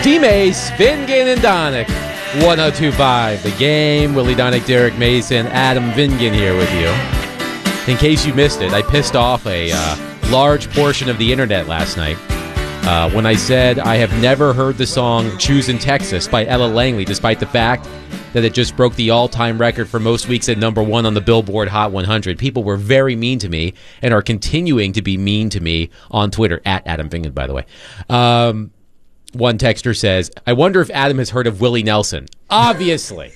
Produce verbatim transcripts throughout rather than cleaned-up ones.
D-Mace, Vingan, and Donick. one oh two point five, The Game. Willie Donick, Derek Mason, Adam Vingan here with you. In case you missed it, I pissed off a uh, large portion of the internet last night uh, when I said I have never heard the song Choosing Texas by Ella Langley, despite the fact that it just broke the all-time record for most weeks at number one on the Billboard Hot one hundred. People were very mean to me and are continuing to be mean to me on Twitter, at Adam Vingan, by the way. Um, one texter says, I wonder if Adam has heard of Willie Nelson. Obviously.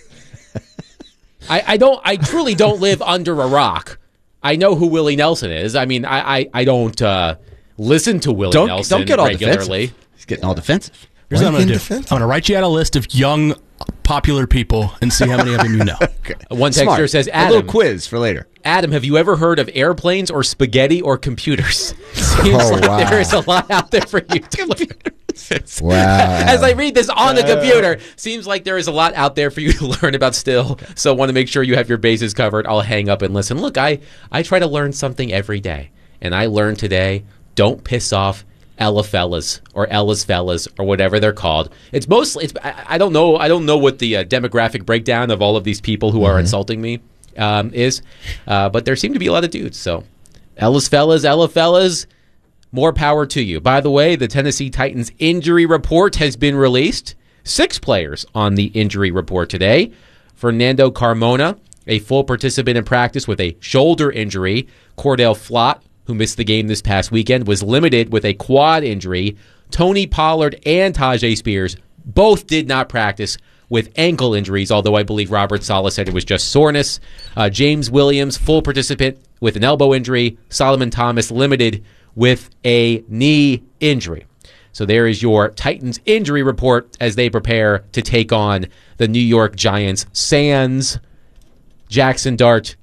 I, I don't. I truly don't live under a rock. I know who Willie Nelson is. I mean, I, I, I don't uh, listen to Willie don't, Nelson don't get all regularly. Defensive. He's getting all defensive. Here's what I'm going to do. I'm going to write you out a list of young, popular people and see how many of them you know. Okay. One texter Smart. says, Adam. A little quiz for later. Adam, have you ever heard of airplanes or spaghetti or computers? Seems Oh, like wow. there is a lot out there for you to learn. Wow. As I read this on the computer, seems like there is a lot out there for you to learn about still. So I want to make sure you have your bases covered. I'll hang up and listen. Look, I, I try to learn something every day. And I learned today, don't piss off Ella fellas or Ella's fellas or whatever they're called. It's mostly, it's, I, I don't know, I don't know what the uh, demographic breakdown of all of these people who mm-hmm. are insulting me um, is, uh, but there seem to be a lot of dudes. So Ella's fellas, Ella fellas, more power to you. By the way, the Tennessee Titans injury report has been released. Six players on the injury report today. Fernando Carmona, a full participant in practice with a shoulder injury. Cordell Flott, who missed the game this past weekend, was limited with a quad injury. Tony Pollard and Tajay Spears both did not practice with ankle injuries, although I believe Robert Saleh said it was just soreness. Uh, James Williams, full participant with an elbow injury. Solomon Thomas, limited with a knee injury. So there is your Titans injury report as they prepare to take on the New York Giants. Sans Jackson Dart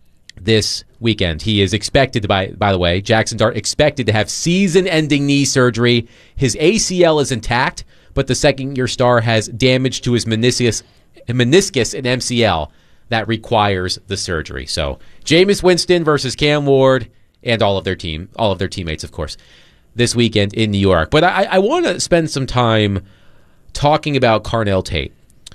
this weekend. He is expected to, by, by the way, Jackson Dart expected to have season-ending knee surgery. His A C L is intact, but the second-year star has damage to his meniscus, meniscus and M C L that requires the surgery. So Jameis Winston versus Cam Ward and all of their team, all of their teammates, of course, this weekend in New York. But I, I want to spend some time talking about Carnell Tate.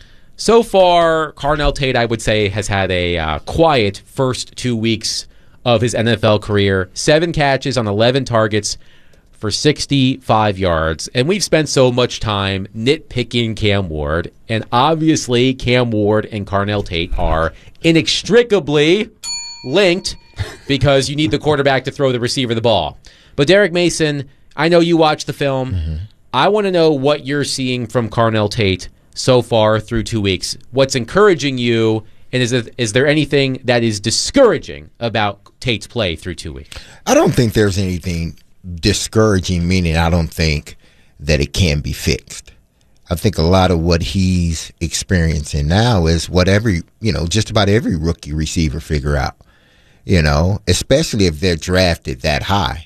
So far, Carnell Tate, I would say, has had a uh, quiet first two weeks of his N F L career. Seven catches on eleven targets for sixty-five yards. And we've spent so much time nitpicking Cam Ward. And obviously, Cam Ward and Carnell Tate are inextricably linked because you need the quarterback to throw the receiver the ball. But Derek Mason, I know you watched the film. Mm-hmm. I want to know what you're seeing from Carnell Tate so far through two weeks. What's encouraging you, and is it, is there anything that is discouraging about Tate's play through two weeks? I don't think there's anything discouraging, meaning I don't think that it can be fixed. I think a lot of what he's experiencing now is what every, you know, just about every rookie receiver figure out, you know, especially if they're drafted that high.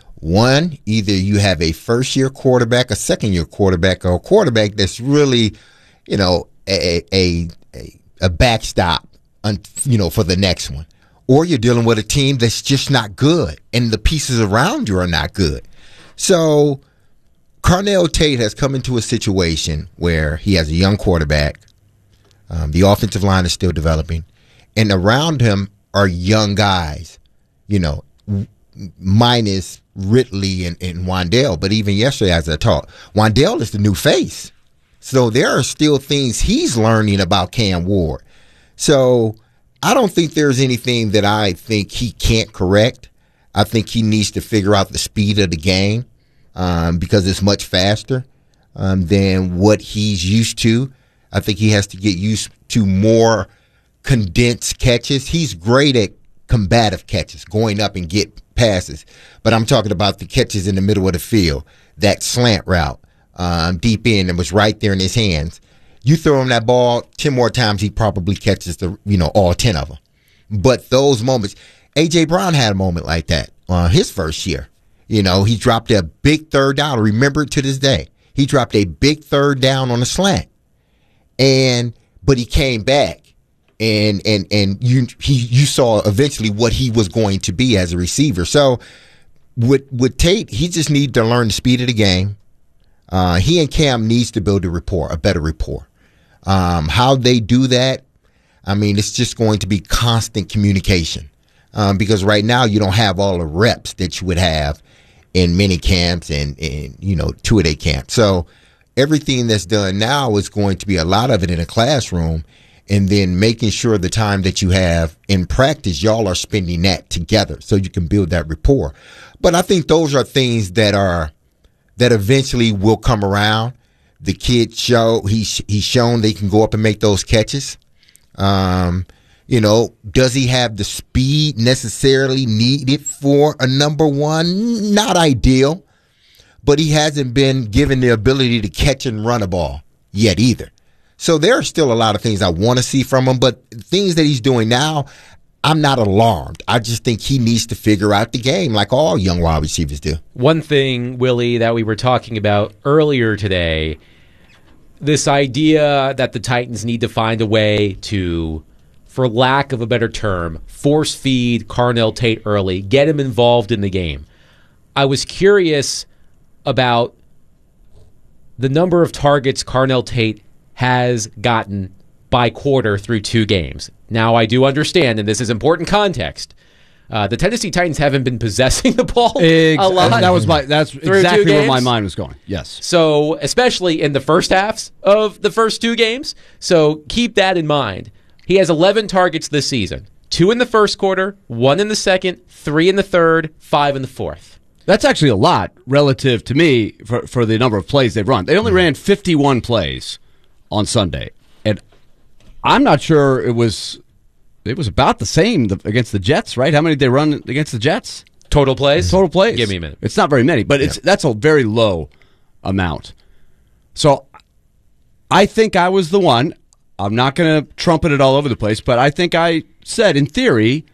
One, either you have a first-year quarterback, a second-year quarterback, or a quarterback that's really, you know, a a a, a backstop, on, you know, for the next one. Or you're dealing with a team that's just not good, and the pieces around you are not good. So Carnell Tate has come into a situation where he has a young quarterback. Um, the offensive line is still developing, and around him are young guys, you know, minus Ridley and, and Wan'Dale. But even yesterday, as I talked, Wan'Dale is the new face. So there are still things he's learning about Cam Ward. So I don't think there's anything that I think he can't correct. I think he needs to figure out the speed of the game um, because it's much faster um, than what he's used to. I think he has to get used to more condensed catches. He's great at combative catches, going up and get passes. But I'm talking about the catches in the middle of the field, that slant route, um, deep in, and was right there in his hands. You throw him that ball ten more times, he probably catches the, you know, all ten of them. But those moments, A J. Brown had a moment like that on his first year. You know, he dropped a big third down. Remember it to this day. He dropped a big third down on a slant. And, but he came back. And and and you he you saw eventually what he was going to be as a receiver. So with with Tate, he just needs to learn the speed of the game. Uh, he and Cam needs to build a rapport, a better rapport. Um, how they do that, I mean, it's just going to be constant communication. Um, because right now you don't have all the reps that you would have in mini camps and, and you know, two-a-day camps. So everything that's done now is going to be a lot of it in a classroom, and then making sure the time that you have in practice, y'all are spending that together so you can build that rapport. But I think those are things that are that eventually will come around. The kid show he's he's shown they can go up and make those catches. Um, you know, does he have the speed necessarily needed for a number one? Not ideal, but he hasn't been given the ability to catch and run a ball yet either. So there are still a lot of things I want to see from him, but things that he's doing now, I'm not alarmed. I just think he needs to figure out the game like all young wide receivers do. One thing, Willie, that we were talking about earlier today, this idea that the Titans need to find a way to, for lack of a better term, force feed Carnell Tate early, get him involved in the game. I was curious about the number of targets Carnell Tate has gotten by quarter through two games. Now, I do understand, and this is important context, uh, the Tennessee Titans haven't been possessing the ball Ex- a lot. That was my. That's through exactly two where my games. mind was going. Yes. So, especially in the first halves of the first two games. So, keep that in mind. He has eleven targets this season. Two in the first quarter, one in the second, three in the third, five in the fourth. That's actually a lot relative to me for, for the number of plays they've run. They only ran fifty-one plays on Sunday, and I'm not sure it was it was about the same against the Jets, right? How many did they run against the Jets? Total plays? Total plays. Give me a minute. It's not very many, but it's that's a very low amount. So I think I was the one. I'm not going to trumpet it all over the place, but I think I said, in theory,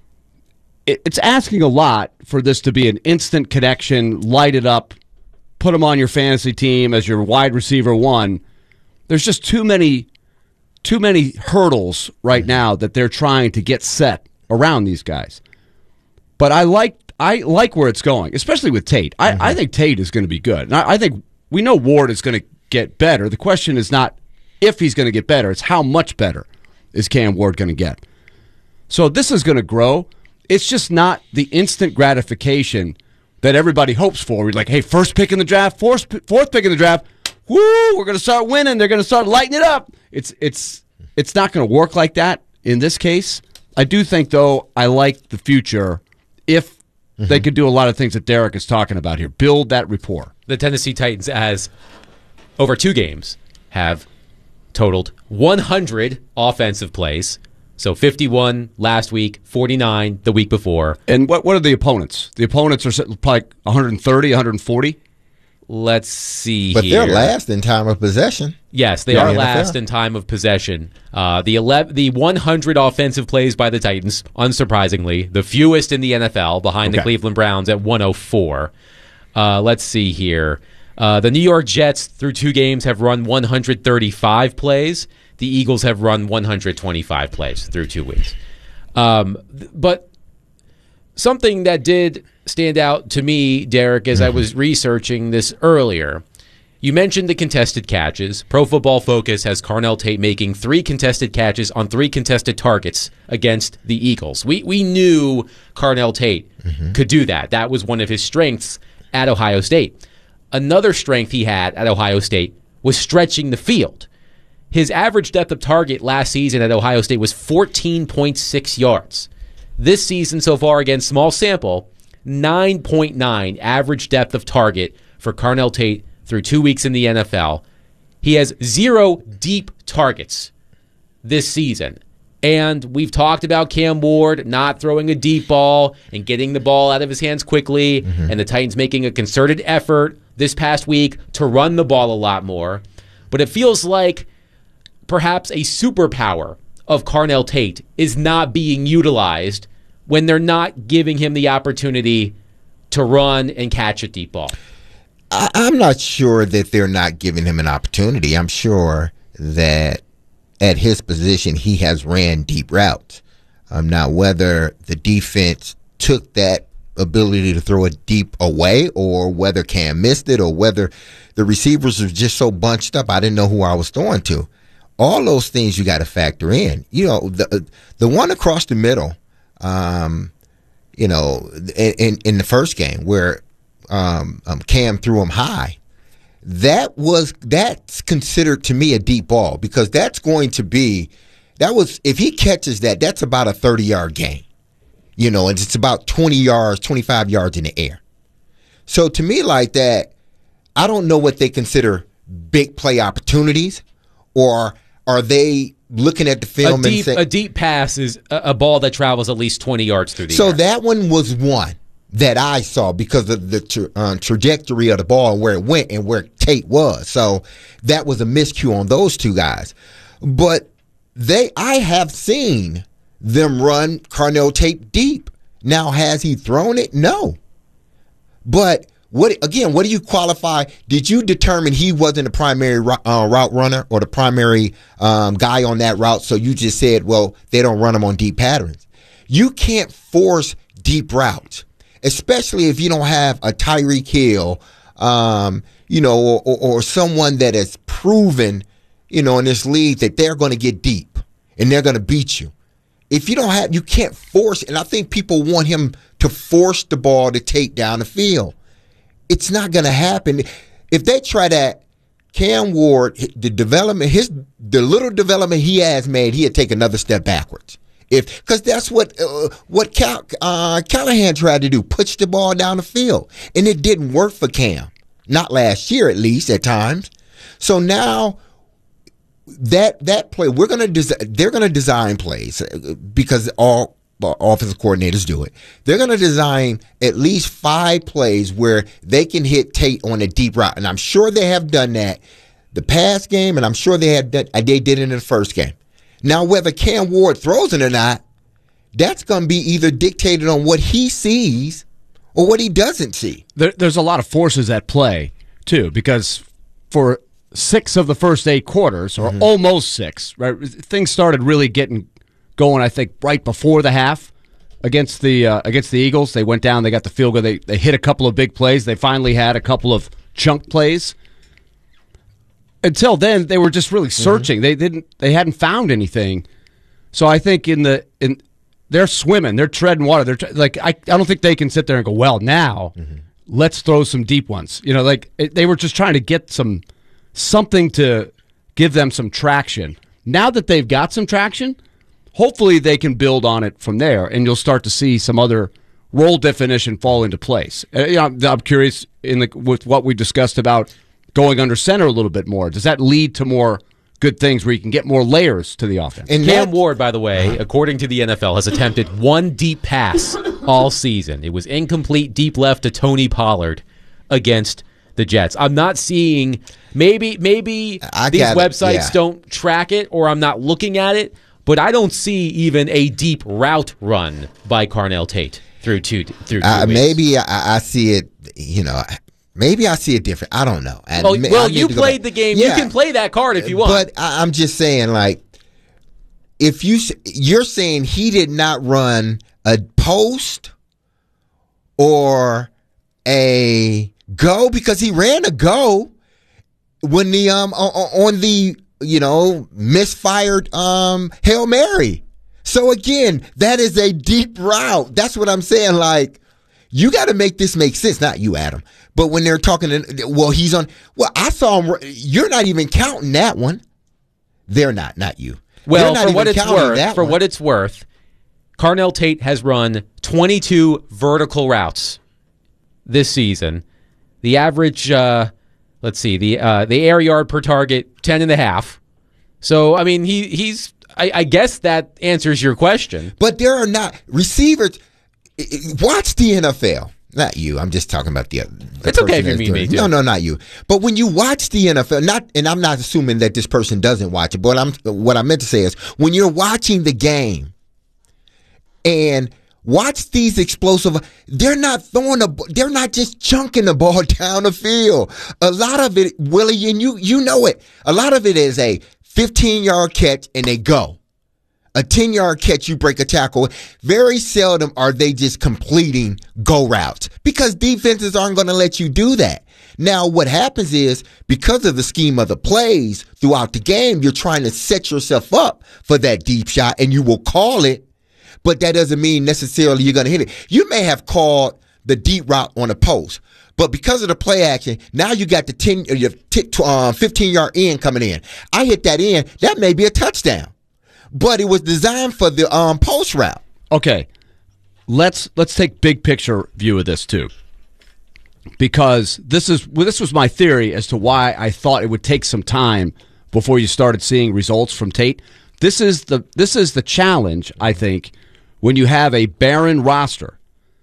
it, it's asking a lot for this to be an instant connection, light it up, put them on your fantasy team as your wide receiver one. There's just too many too many hurdles right now that they're trying to get set around these guys. But I like I like where it's going, especially with Tate. I, mm-hmm. I think Tate is going to be good. And I, I think we know Ward is going to get better. The question is not if he's going to get better, it's how much better is Cam Ward going to get. So this is going to grow. It's just not the instant gratification that everybody hopes for. We're like, hey, first pick in the draft, fourth, fourth pick in the draft, woo, we're going to start winning. They're going to start lighting it up. It's it's it's not going to work like that in this case. I do think, though, I like the future if mm-hmm. they could do a lot of things that Derek is talking about here. Build that rapport. The Tennessee Titans, as over two games, have totaled one hundred offensive plays. So fifty-one last week, forty-nine the week before. And what what are the opponents? The opponents are probably one thirty, one forty? Let's see but here. But they're last in time of possession. Yes, they yeah, are the last in time of possession. Uh, the eleven, the one hundred offensive plays by the Titans, unsurprisingly, the fewest in the N F L, behind okay. the Cleveland Browns at one oh four. Uh, let's see here. Uh, the New York Jets, through two games, have run one hundred thirty-five plays. The Eagles have run one hundred twenty-five plays through two weeks. Um, but something that did stand out to me, Derek, as mm-hmm. I was researching this earlier, you mentioned the contested catches. Pro Football Focus has Carnell Tate making three contested catches on three contested targets against the Eagles. We we knew Carnell Tate mm-hmm. could do that. That was one of his strengths at Ohio State. Another strength he had at Ohio State was stretching the field. His average depth of target last season at Ohio State was fourteen point six yards. This season so far, again, small sample, nine point nine average depth of target for Carnell Tate through two weeks in the N F L. He has zero deep targets this season. And we've talked about Cam Ward not throwing a deep ball and getting the ball out of his hands quickly, mm-hmm. and the Titans making a concerted effort this past week to run the ball a lot more. But it feels like perhaps a superpower of Carnell Tate is not being utilized when they're not giving him the opportunity to run and catch a deep ball. I, I'm not sure that they're not giving him an opportunity. I'm sure that at his position he has ran deep routes. Um, now, whether the defense took that ability to throw it deep away, or whether Cam missed it, or whether the receivers were just so bunched up I didn't know who I was throwing to. All those things you got to factor in. You know, the the one across the middle, um, you know, in in the first game where um, um, Cam threw him high, that was that's considered to me a deep ball, because that's going to be that was if he catches that, that's about a thirty yard gain. You know, and it's about twenty yards, twenty-five yards in the air. So to me, like that, I don't know what they consider big play opportunities, or are they looking at the film a deep, and say, a deep pass is a, a ball that travels at least twenty yards through the so air. So that one was one that I saw because of the tra- um, trajectory of the ball and where it went and where Tate was. So that was a miscue on those two guys. But they, I have seen them run Carnell Tate deep. Now, has he thrown it? No. But what again, what do you qualify? Did you determine he wasn't a primary uh, route runner or the primary um, guy on that route, so you just said, well, they don't run them on deep patterns? You can't force deep routes, especially if you don't have a Tyreek Hill, um, you know, or, or, or someone that has proven, you know, in this league that they're going to get deep and they're going to beat you. If you don't have, you can't force, and I think people want him to force the ball to take down the field. It's not going to happen. If they try that, Cam Ward, the development, his the little development he has made, he'd take another step backwards. If because that's what uh, what Cal, uh, Callahan tried to do, push the ball down the field, and it didn't work for Cam. Not last year, at least at times. So now. That that play we're gonna des- they're gonna design plays because all offensive coordinators do it. They're gonna design at least five plays where they can hit Tate on a deep route, and I'm sure they have done that the past game, and I'm sure they had done, they did it in the first game. Now, whether Cam Ward throws it or not, that's gonna be either dictated on what he sees or what he doesn't see. There, there's a lot of forces at play too, because for six of the first eight quarters, or mm-hmm. almost six, right? Things started really getting going, I think, right before the half against the uh, against the Eagles. They went down, they got the field goal, they they hit a couple of big plays. They finally had a couple of chunk plays. Until then, they were just really searching. Mm-hmm. They didn't they hadn't found anything. So I think in the in they're swimming, they're treading water. They're like I, I don't think they can sit there and go, well, now mm-hmm. let's throw some deep ones. You know, like it, they were just trying to get some something to give them some traction. Now that they've got some traction, hopefully they can build on it from there, and you'll start to see some other role definition fall into place. Uh, you know, I'm, I'm curious in the with what we discussed about going under center a little bit more. Does that lead to more good things where you can get more layers to the offense? And Cam Ward, by the way, according to the N F L, has attempted one deep pass all season. It was incomplete deep left to Tony Pollard against the Jets. I'm not seeing maybe maybe I these websites yeah. don't track it, or I'm not looking at it, but I don't see even a deep route run by Carnell Tate through two through two uh, weeks. Maybe I, I see it, you know, maybe I see it different. I don't know. I, well, well you played go the game. yeah. You can play that card if you want. But I, I'm just saying, like, if you you're saying he did not run a post or a go, because he ran a go when the um on the you know misfired um Hail Mary. So again, that is a deep route. That's what I'm saying. Like, you got to make this make sense. Not you, Adam, but when they're talking, to, well, he's on. Well, I saw him. You're not even counting that one. They're not. Not you. Well, not for what it's worth, for one. what it's worth, Carnell Tate has run twenty-two vertical routes this season. The average, uh, let's see, the uh, the air yard per target, ten and a half. So, I mean, he he's, I, I guess that answers your question. But there are not receivers. Watch the N F L. Not you. I'm just talking about the. the it's okay if you mean me too. No, no, not you. But when you watch the N F L, not, and I'm not assuming that this person doesn't watch it. But I'm what I meant to say is when you're watching the game, and watch these explosive. They're not throwing a. They're not just chunking the ball down the field. A lot of it, Willie, and you you know it. A lot of it is a fifteen yard catch and they go. a ten-yard catch, you break a tackle. Very seldom are they just completing go routes because defenses aren't going to let you do that. Now, what happens is because of the scheme of the plays throughout the game, you're trying to set yourself up for that deep shot, and you will call it, but that doesn't mean necessarily you're going to hit it. You may have called the deep route on a post, but because of the play action, now you got the ten, your fifteen-yard end coming in. I hit that in, that may be a touchdown. But it was designed for the um, post route. Okay, let's let's take big picture view of this too, because this is well, this was my theory as to why I thought it would take some time before you started seeing results from Tate. This is the this is the challenge, I think, when you have a barren roster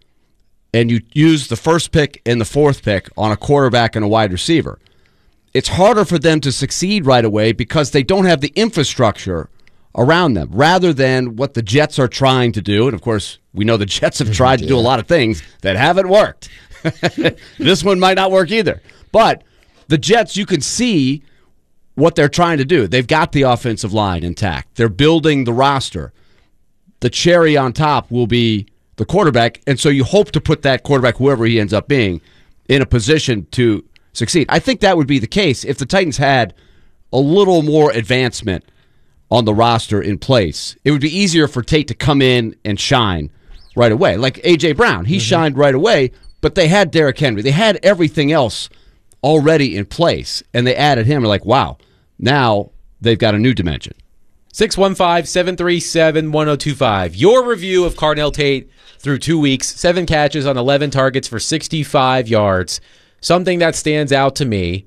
and you use the first pick and the fourth pick on a quarterback and a wide receiver. It's harder for them to succeed right away because they don't have the infrastructure around them, rather than what the Jets are trying to do. And, of course, we know the Jets have tried to do a lot of things that haven't worked. This one might not work either. But the Jets, you can see what they're trying to do. They've got the offensive line intact. They're building the roster. The cherry on top will be the quarterback, and so you hope to put that quarterback, whoever he ends up being, in a position to succeed. I think that would be the case if the Titans had a little more advancement on the roster in place. It would be easier for Tate to come in and shine right away. Like A J. Brown, he mm-hmm. shined right away, but they had Derrick Henry. They had everything else already in place, and they added him. They're like, wow, now they've got a new dimension. six one five, seven three seven, one zero two five. Your review of Carnell Tate through two weeks, seven catches on eleven targets for sixty-five yards. Something that stands out to me,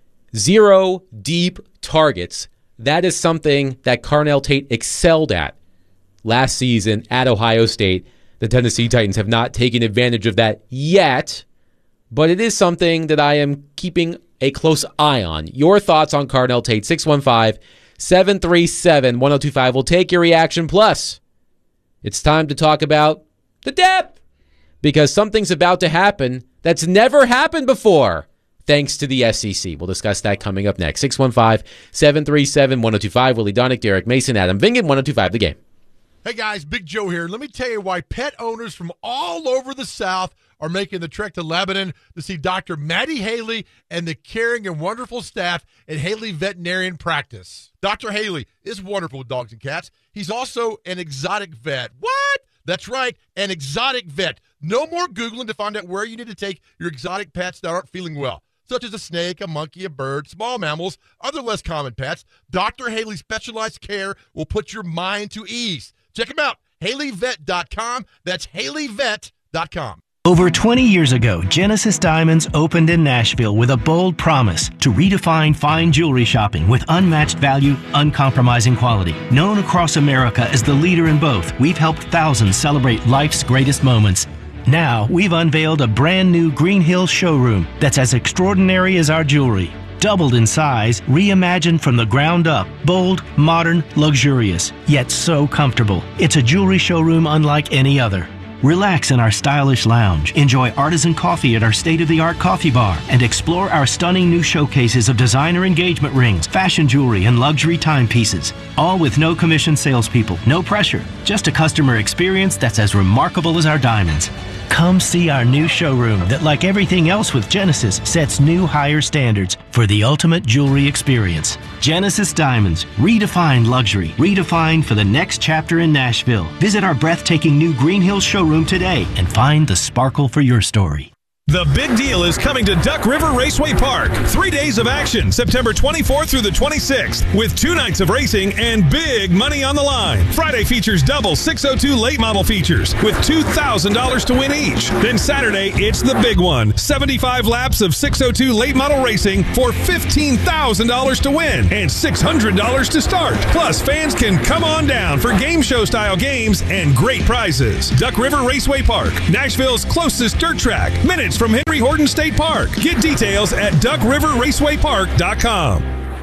zero deep targets. That is something that Carnell Tate excelled at last season at Ohio State. The Tennessee Titans have not taken advantage of that yet, but it is something that I am keeping a close eye on. Your thoughts on Carnell Tate, six one five, seven three seven, one zero two five. We'll take your reaction. Plus, it's time to talk about the depth, because something's about to happen that's never happened before, thanks to the S E C. We'll discuss that coming up next. six one five, seven three seven, one zero two five. Willie Donick, Derek Mason, Adam Vingan, one zero two five, The Game. Hey, guys, Big Joe here. Let me tell you why pet owners from all over the South are making the trek to Lebanon to see Doctor Maddie Haley and the caring and wonderful staff at Haley Veterinarian Practice. Doctor Haley is wonderful with dogs and cats. He's also an exotic vet. What? That's right, an exotic vet. No more Googling to find out where you need to take your exotic pets that aren't feeling well, such as a snake, a monkey, a bird, small mammals, other less common pets. Doctor Haley's specialized care will put your mind to ease. Check him out, Haley Vet dot com. That's Haley Vet dot com. Over twenty years ago, Genesis Diamonds opened in Nashville with a bold promise to redefine fine jewelry shopping with unmatched value, uncompromising quality. Known across America as the leader in both, we've helped thousands celebrate life's greatest moments. Now, we've unveiled a brand new Green Hills showroom that's as extraordinary as our jewelry. Doubled in size, reimagined from the ground up, bold, modern, luxurious, yet so comfortable. It's a jewelry showroom unlike any other. Relax in our stylish lounge, enjoy artisan coffee at our state-of-the-art coffee bar, and explore our stunning new showcases of designer engagement rings, fashion jewelry, and luxury timepieces. All with no commission salespeople, no pressure, just a customer experience that's as remarkable as our diamonds. Come see our new showroom that, like everything else with Genesis, sets new higher standards for the ultimate jewelry experience. Genesis Diamonds, redefined luxury, redefined for the next chapter in Nashville. Visit our breathtaking new Green Hills showroom today and find the sparkle for your story. The big deal is coming to Duck River Raceway Park. Three days of action, September twenty-fourth through the twenty-sixth, with two nights of racing and big money on the line. Friday features double six oh two late model features with two thousand dollars to win each. Then Saturday, it's the big one, seventy-five laps of six oh two late model racing for fifteen thousand dollars to win and six hundred dollars to start. Plus, fans can come on down for game show style games and great prizes. Duck River Raceway Park, Nashville's closest dirt track, minutes from Henry Horton State Park. Get details at duck river raceway park dot com.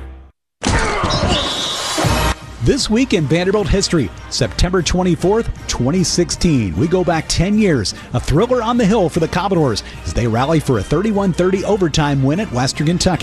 This week in Vanderbilt history, September twenty-fourth, twenty sixteen. We go back ten years, a thriller on the hill for the Commodores as they rally for a thirty-one thirty overtime win at Western Kentucky.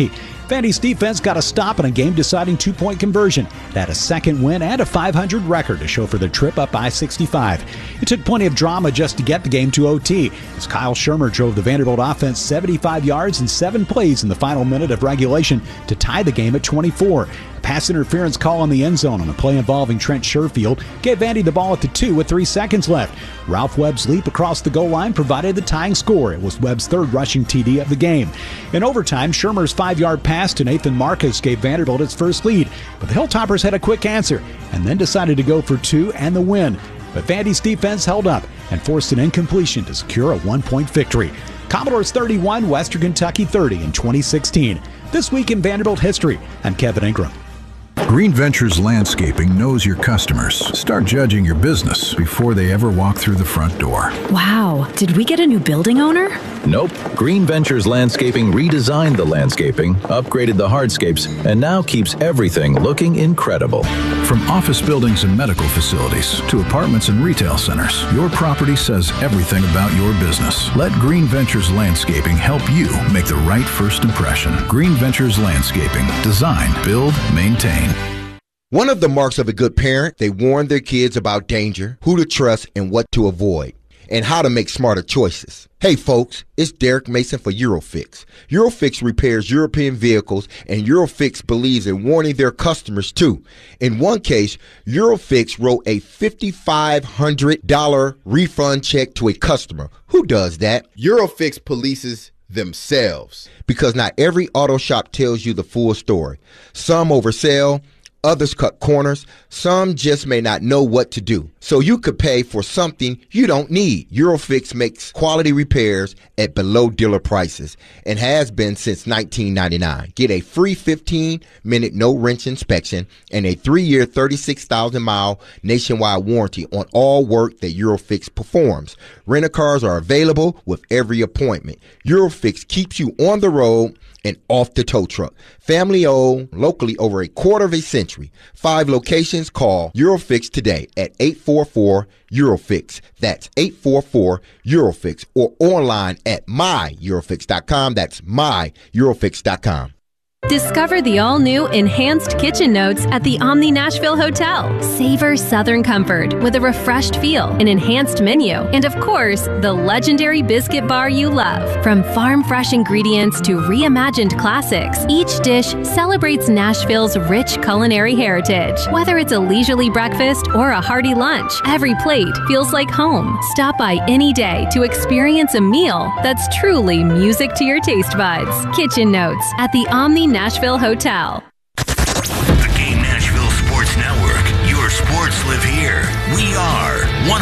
Vandy's defense got a stop in a game-deciding two-point conversion. They had a second win and a five hundred record to show for their trip up I sixty-five. It took plenty of drama just to get the game to O T, as Kyle Shermer drove the Vanderbilt offense seventy-five yards in seven plays in the final minute of regulation to tie the game at twenty-four. A pass interference call in the end zone on a play involving Trent Sherfield gave Vandy the ball at the two with three seconds left. Ralph Webb's leap across the goal line provided the tying score. It was Webb's third rushing T D of the game. In overtime, Shermer's five-yard pass to Nathan Marcus gave Vanderbilt its first lead, but the Hilltoppers had a quick answer and then decided to go for two and the win. But Vandy's defense held up and forced an incompletion to secure a one-point victory. Commodores thirty-one, Western Kentucky thirty in twenty sixteen. This week in Vanderbilt history, I'm Kevin Ingram. Green Ventures Landscaping knows your customers. Start judging your business before they ever walk through the front door. Wow, did we get a new building owner? Nope. Green Ventures Landscaping redesigned the landscaping, upgraded the hardscapes, and now keeps everything looking incredible. From office buildings and medical facilities to apartments and retail centers, your property says everything about your business. Let Green Ventures Landscaping help you make the right first impression. Green Ventures Landscaping. Design, build, maintain. One of the marks of a good parent, they warn their kids about danger, who to trust, and what to avoid, and how to make smarter choices. Hey folks, it's Derek Mason for Eurofix. Eurofix repairs European vehicles, and Eurofix believes in warning their customers too. In one case, Eurofix wrote a five thousand five hundred dollars refund check to a customer. Who does that? Eurofix polices themselves. Because not every auto shop tells you the full story. Some oversell, others cut corners, some just may not know what to do. So you could pay for something you don't need. Eurofix makes quality repairs at below dealer prices and has been since nineteen ninety-nine. Get a free fifteen minute no wrench inspection and a three year thirty-six thousand mile nationwide warranty on all work that Eurofix performs. Rent-a-cars are available with every appointment. Eurofix keeps you on the road and off the tow truck. Family owned, locally over a quarter of a century. Five locations. Call Eurofix today at eight four four Eurofix. That's eight four four Eurofix, or online at my eurofix dot com. That's my eurofix dot com. Discover the all-new Enhanced Kitchen Notes at the Omni Nashville Hotel. Savor Southern comfort with a refreshed feel, an enhanced menu, and of course, the legendary biscuit bar you love. From farm-fresh ingredients to reimagined classics, each dish celebrates Nashville's rich culinary heritage. Whether it's a leisurely breakfast or a hearty lunch, every plate feels like home. Stop by any day to experience a meal that's truly music to your taste buds. Kitchen Notes at the Omni Nashville Hotel.